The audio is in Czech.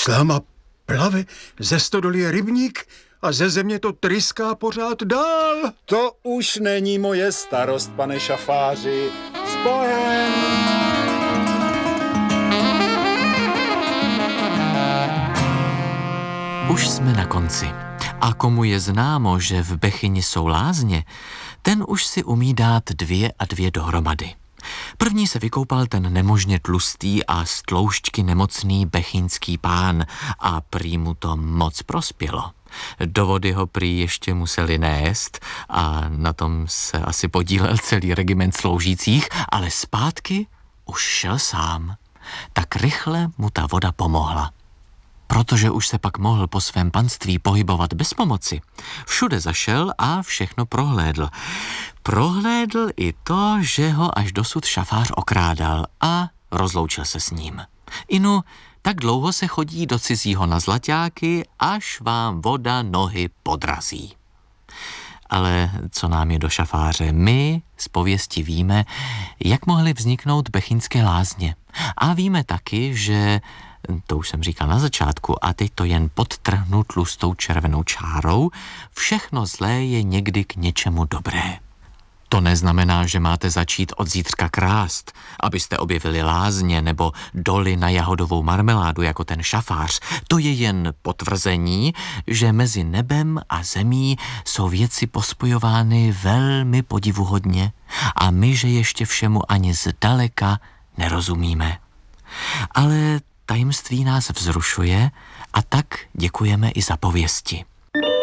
Sláma plave, ze stodoly je rybník a ze země to tryská pořád dál. To už není moje starost, pane šafáři. S Bohem! Už jsme na konci. A komu je známo, že v Bechyni jsou lázně, ten už si umí dát 2 a 2 dohromady. První se vykoupal ten nemožně tlustý a z tloušťky nemocný bechyňský pán a prý mu to moc prospělo. Do vody ho prý ještě museli nést a na tom se asi podílel celý regiment sloužících, ale zpátky už šel sám. Tak rychle mu ta voda pomohla. Protože už se pak mohl po svém panství pohybovat bez pomoci. Všude zašel a všechno prohlédl. Prohlédl i to, že ho až dosud šafář okrádal a rozloučil se s ním. Inu, tak dlouho se chodí do cizího na zlaťáky, až vám voda nohy podrazí. Ale co nám je do šafáře? My z pověsti víme, jak mohly vzniknout bechyňské lázně. A víme taky, že, to už jsem říkal na začátku, a teď to jen podtrhnu tlustou červenou čárou, všechno zlé je někdy k něčemu dobré. To neznamená, že máte začít od zítřka krást, abyste objevili lázně nebo doly na jahodovou marmeládu jako ten šafář. To je jen potvrzení, že mezi nebem a zemí jsou věci pospojovány velmi podivuhodně a my, že ještě všemu ani zdaleka nerozumíme. Ale tajemství nás vzrušuje a tak děkujeme i za pověsti.